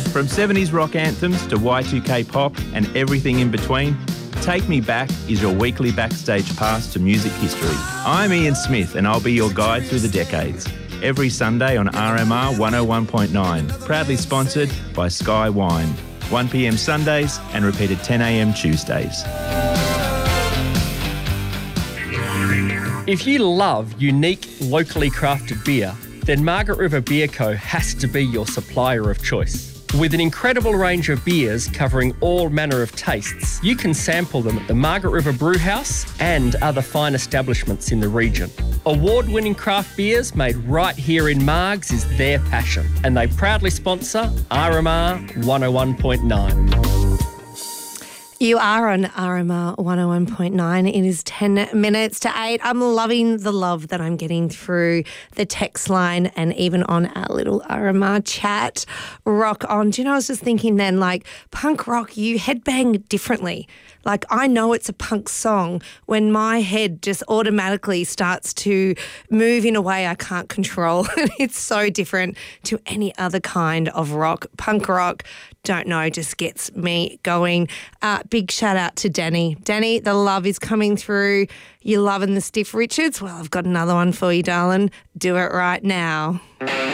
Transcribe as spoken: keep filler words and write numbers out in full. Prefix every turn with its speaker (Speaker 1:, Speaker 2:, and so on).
Speaker 1: From seventies rock anthems to Y two K pop and everything in between, Take Me Back is your weekly backstage pass to music history. I'm Ian Smith and I'll be your guide through the decades. Every Sunday on R M R one oh one point nine, proudly sponsored by Sky Wine. one p m Sundays and repeated ten a m Tuesdays.
Speaker 2: If you love unique, locally crafted beer, then Margaret River Beer Co has to be your supplier of choice. With an incredible range of beers covering all manner of tastes, you can sample them at the Margaret River Brewhouse and other fine establishments in the region. Award-winning craft beers made right here in Margs is their passion, and they proudly sponsor R M R one oh one point nine.
Speaker 3: You are on R M R one oh one point nine. It is ten minutes to eight. I'm loving the love that I'm getting through the text line and even on our little R M R chat. Rock on. Do you know, I was just thinking then, like, punk rock, you headbang differently. Like, I know it's a punk song when my head just automatically starts to move in a way I can't control. It's so different to any other kind of rock. Punk rock, don't know, just gets me going. Uh, big shout out to Danny. Danny, the love is coming through. You're loving the Stiff Richards? Well, I've got another one for you, darling. Do it right now.